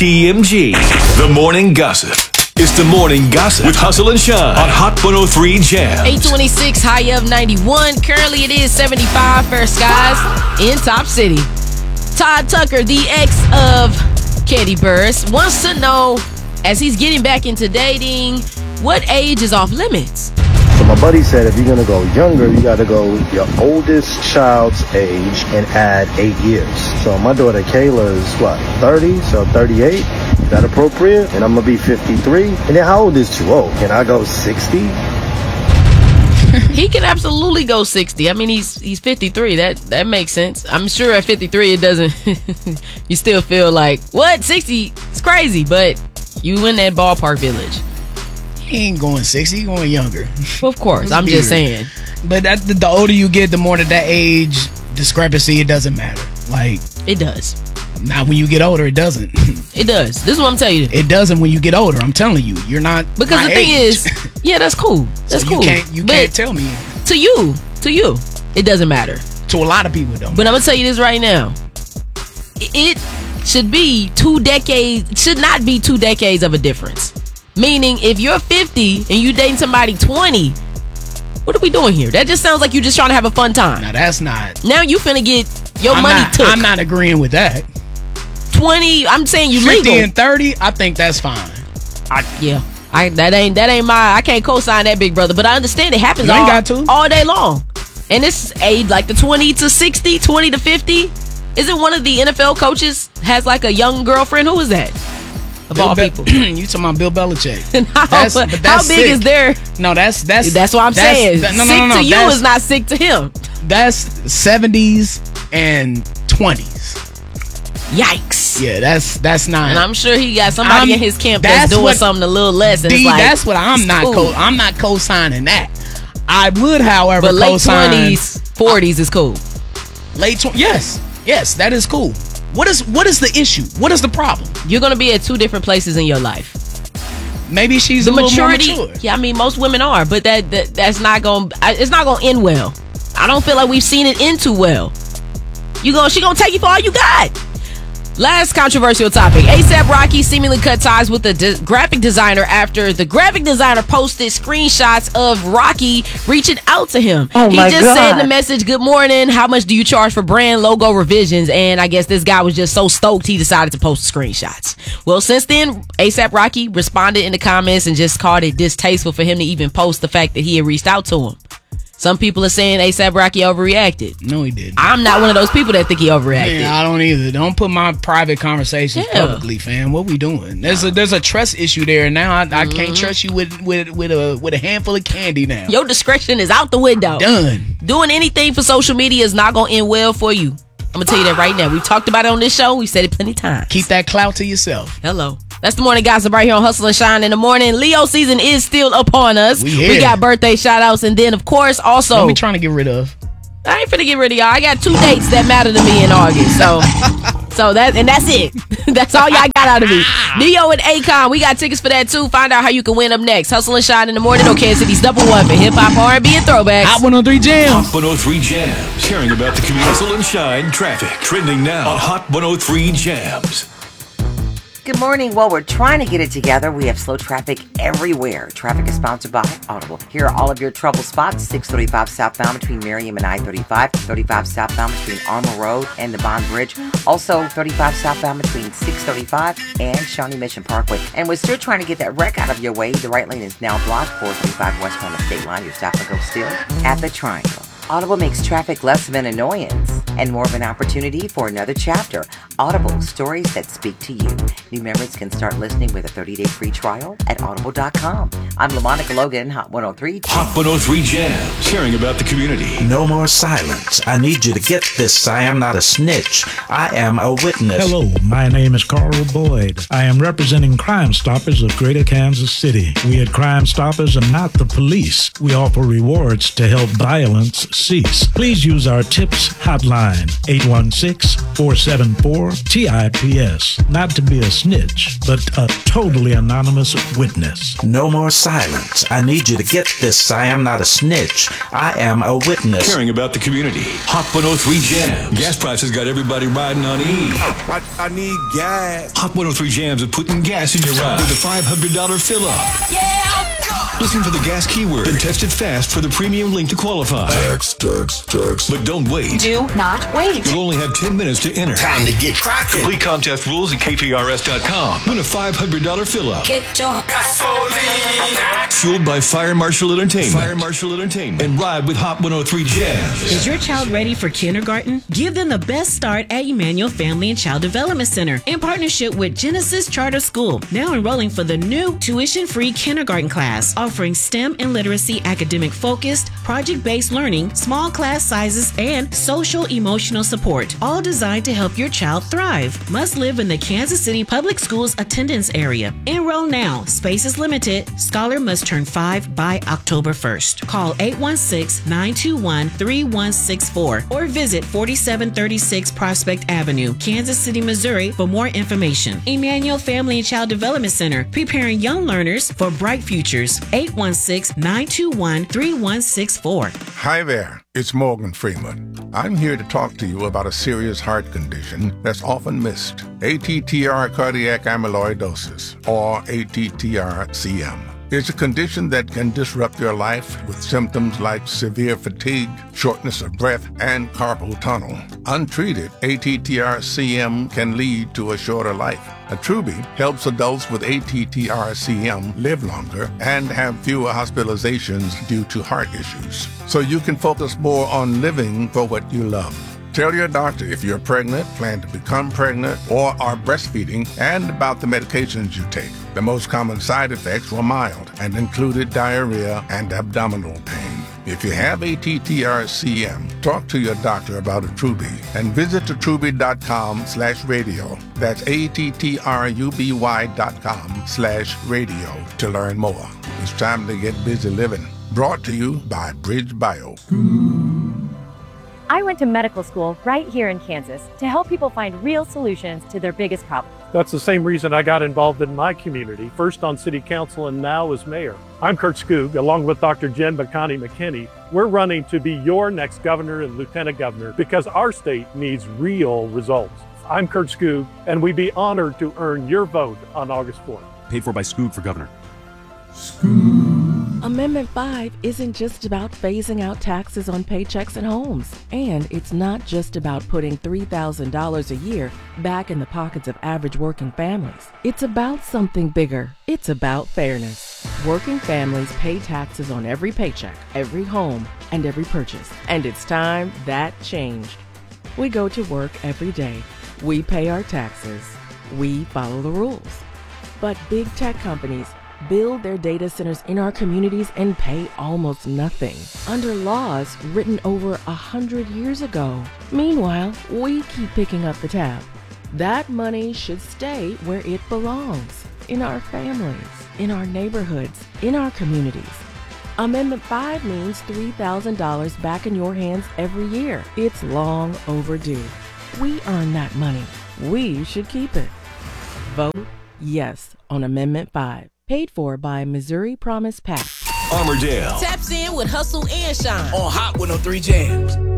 TMG, the morning gossip. It's the morning gossip with Hustle and Shine on Hot 103 Jam. 826, high of 91. Currently it is 75, fair skies in Top City. Todd Tucker, the ex of Katie Burris, wants to know, as he's getting back into dating, what age is off limits? So my buddy said if you're going to go younger, you got to go your oldest child's age and add 8 years. So my daughter Kayla is, 30? So 38? Is that appropriate? And I'm going to be 53. And then how old is too old? Can I go 60? He can absolutely go 60. I mean, he's 53. That makes sense. I'm sure at 53 it doesn't. You still feel like, what? 60? It's crazy, but you in that ballpark village. He ain't going 60, he going younger. Of course, I'm just saying. But the older you get, the more that age discrepancy, it doesn't matter. Like, it does. Not when you get older, it doesn't. It does. This is what I'm telling you. It doesn't when you get older. I'm telling you, you're not. Because the thing is, yeah, that's cool. That's so cool. You can't tell me. To you, it doesn't matter. To a lot of people, though. But I'm gonna tell you this right now. It should be 2 decades. It should not be 2 decades of a difference. Meaning, if you're 50 and you dating somebody 20, what are we doing here? That just sounds like you're just trying to have a fun time. Now that's not. Now you finna get your money took. I'm not agreeing with that. 20, I'm saying you 50 legal. and 30, I think that's fine. That ain't my. I can't co-sign that, big brother. But I understand it happens all day long. And this age, like the 20 to 60, 20 to 50. Isn't one of the NFL coaches has like a young girlfriend? Who is that? Of all people. You talking about Bill Belichick. How big is their... No, that's what I'm saying. Sick to you is not sick to him. That's 70s and 20s. Yikes. Yeah, that's not. And I'm sure he got somebody in his camp that's doing something a little less. And that's what I'm not cool. I'm not co-signing that. I would, however, but late co-sign 20s, 40s is cool. Late 20s, yes, that is cool. What is the issue? What is the problem? You're gonna be at 2 different places in your life. Maybe she's a little more mature. Yeah, I mean most women are, but that's not gonna. It's not gonna end well. I don't feel like we've seen it end too well. She gonna take you for all you got. Last controversial topic. A$AP Rocky seemingly cut ties with the graphic designer after the graphic designer posted screenshots of Rocky reaching out to him. He just said in the message, "Good morning. How much do you charge for brand logo revisions?" And I guess this guy was just so stoked he decided to post screenshots. Well, since then, A$AP Rocky responded in the comments and just called it distasteful for him to even post the fact that he had reached out to him. Some people are saying A$AP Rocky overreacted. No, he didn't. I'm not one of those people that think he overreacted. Man, I don't either. Don't put my private conversations publicly, fam. What we doing? There's a trust issue there now. I can't trust you with a handful of candy now. Your discretion is out the window. Done. Doing anything for social media is not gonna end well for you. I'm gonna tell you that right now. We've talked about it on this show. We said it plenty of times. Keep that clout to yourself. Hello. That's the morning gossip right here on Hustle and Shine in the morning. Leo season is still upon us. We got birthday shout outs, and then of course also what we trying to get rid of? I ain't finna get rid of y'all. I got 2 dates that matter to me in August. So that's it. That's all y'all got out of me. Neo and Akon, we got tickets for that too. Find out how you can win up next. Hustle and Shine in the morning on Kansas City's #1 for hip hop, R&B, and throwbacks. Hot 103 Jams. Hot 103 Jams. Sharing about the community. Hustle and Shine traffic. Trending now on Hot 103 Jams. Good morning. Well, we're trying to get it together. We have slow traffic everywhere. Traffic is sponsored by Audible. Here are all of your trouble spots. 635 southbound between Merriam and I-35. 35 southbound between Armour Road and the Bond Bridge. Also, 35 southbound between 635 and Shawnee Mission Parkway. And we're still trying to get that wreck out of your way. The right lane is now blocked. 435 west on the state line. Your stop will go still at the Triangle. Audible makes traffic less of an annoyance and more of an opportunity for another chapter. Audible, stories that speak to you. New members can start listening with a 30-day free trial at audible.com. I'm LaMonica Logan, Hot 103. Hot 103 Jams, sharing about the community. No more silence. I need you to get this. I am not a snitch. I am a witness. Hello, my name is Carl Boyd. I am representing Crime Stoppers of Greater Kansas City. We at Crime Stoppers are not the police. We offer rewards to help violence cease. Please use our tips hotline line 816-474-TIPS. Not to be a snitch, but a totally anonymous witness. No more silence. I need you to get this. I am not a snitch. I am a witness. Caring about the community. Hot 103 Jams. Gas prices got everybody riding on E. I need gas. Hot 103 Jams are putting gas in your ride with a $500 fill-up. Yeah. Listen for the gas keyword and test it fast for the premium link to qualify. Text. But don't wait. Do not wait. You'll only have 10 minutes to enter. Time to get cracking. Complete contest rules at kprs.com. Win a $500 fill-up. Get your gasoline. Fueled by Fire Marshal Entertainment. And ride with Hot 103 Jams. Is your child ready for kindergarten? Give them the best start at Emmanuel Family and Child Development Center in partnership with Genesis Charter School. Now enrolling for the new tuition-free kindergarten class, offering STEM and literacy academic-focused, project-based learning, small class sizes, and social-emotional support, all designed to help your child thrive. Must live in the Kansas City Public Schools attendance area. Enroll now. Space is limited. Scholar must turn 5 by October 1st. Call 816-921-3164 or visit 4736 Prospect Avenue, Kansas City, Missouri for more information. Emmanuel Family and Child Development Center, preparing young learners for bright futures. 816-921-3164. Hi there, it's Morgan Freeman. I'm here to talk to you about a serious heart condition that's often missed. ATTR cardiac amyloidosis, or ATTR-CM. It's a condition that can disrupt your life with symptoms like severe fatigue, shortness of breath, and carpal tunnel. Untreated, ATTR-CM can lead to a shorter life. Attruby helps adults with ATTR-CM live longer and have fewer hospitalizations due to heart issues. So you can focus more on living for what you love. Tell your doctor if you're pregnant, plan to become pregnant, or are breastfeeding, and about the medications you take. The most common side effects were mild and included diarrhea and abdominal pain. If you have ATTR-CM, talk to your doctor about Attruby and visit attruby.com/radio. That's ATTRUBY.com/radio to learn more. It's time to get busy living. Brought to you by Bridge Bio. I went to medical school right here in Kansas to help people find real solutions to their biggest problems. That's the same reason I got involved in my community, first on city council and now as mayor. I'm Kurt Skoog, along with Dr. Jen McConney McKinney. We're running to be your next governor and lieutenant governor because our state needs real results. I'm Kurt Skoog, and we'd be honored to earn your vote on August 4th. Paid for by Skoog for governor. Amendment 5 isn't just about phasing out taxes on paychecks and homes. And it's not just about putting $3,000 a year back in the pockets of average working families. It's about something bigger. It's about fairness. Working families pay taxes on every paycheck, every home, and every purchase. And it's time that changed. We go to work every day. We pay our taxes. We follow the rules. But big tech companies build their data centers in our communities and pay almost nothing under laws written over 100 years ago. Meanwhile, we keep picking up the tab. That money should stay where it belongs, in our families, in our neighborhoods, in our communities. Amendment 5 means $3,000 back in your hands every year. It's long overdue. We earn that money. We should keep it. Vote yes on Amendment 5. Paid for by Missouri Promise PAC. Armourdale Taps in with Hustle and Shine on Hot 103 Jams.